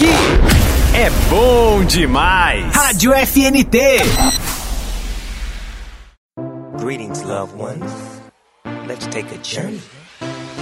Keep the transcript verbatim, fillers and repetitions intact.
aqui é bom demais. Rádio F N T. Greetings, loved ones. Let's take a journey.